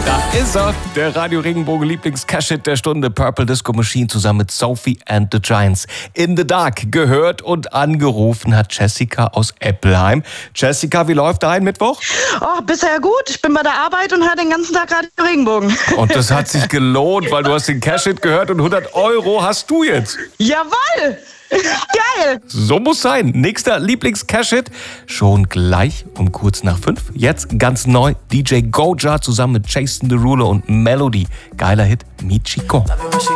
Da ist er, der Radio Regenbogen Lieblings-Cash-Hit der Stunde, Purple Disco Machine zusammen mit Sophie and the Giants. In the Dark gehört und angerufen hat Jessica aus Eppelheim. Jessica, wie läuft dein Mittwoch? Oh, bisher gut. Ich bin bei der Arbeit und höre den ganzen Tag Radio Regenbogen. Und das hat sich gelohnt, weil du hast den Cash-Hit gehört und 100 € hast du jetzt. Jawohl! Geil! So muss sein. Nächster Lieblings-Cash-Hit schon gleich um kurz nach 5. Jetzt ganz neu DJ Goja zusammen mit Jason Derulo und Melody. Geiler Hit, Michiko.